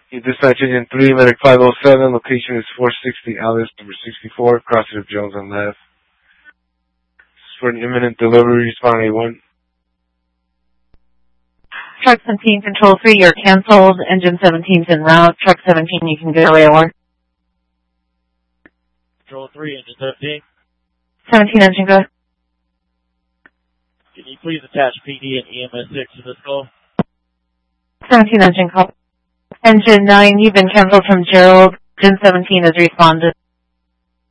You dispatch engine 3, medic 507, location is 460 Alice, number 64, crossing of Jones on left. For an imminent delivery, respond A1. Truck 17, Control 3, you're canceled. Engine 17's en route. Truck 17, you can go AOR. Control 3, engine 17. 17 engine, go. Can you please attach PD and EMS 6 to this call? 17 engine, call. Engine 9, you've been canceled from Gerald. Engine 17 has responded.